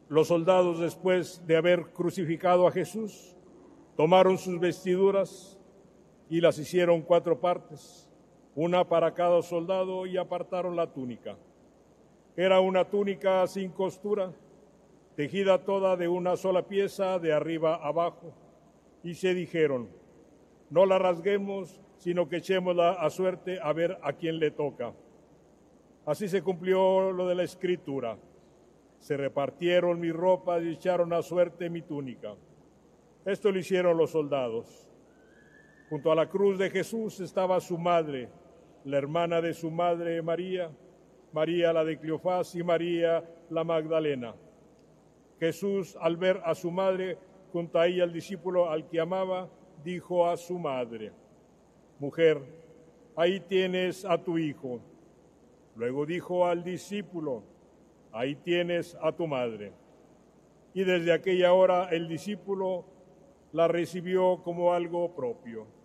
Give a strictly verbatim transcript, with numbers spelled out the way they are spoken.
Los soldados, después de haber crucificado a Jesús, tomaron sus vestiduras y las hicieron cuatro partes, una para cada soldado, y apartaron la túnica. Era una túnica sin costura, tejida toda de una sola pieza de arriba abajo, y se dijeron: no la rasguemos, sino que echémosla a suerte a ver a quién le toca. Así se cumplió lo de la Escritura: se repartieron mis ropas y echaron a suerte mi túnica. Esto lo hicieron los soldados. Junto a la cruz de Jesús estaba su madre, la hermana de su madre María, María la de Cleofás y María la Magdalena. Jesús, al ver a su madre junto a ella al discípulo al que amaba, dijo a su madre: mujer, ahí tienes a tu hijo. Luego dijo al discípulo: ahí tienes a tu madre. Y desde aquella hora el discípulo la recibió como algo propio.